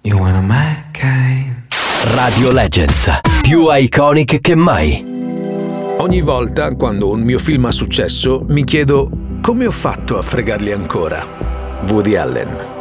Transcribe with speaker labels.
Speaker 1: You wanna my kind.
Speaker 2: Radio Legends, più iconic che mai.
Speaker 3: Ogni volta quando un mio film ha successo mi chiedo come ho fatto a fregarli ancora. Woody Allen.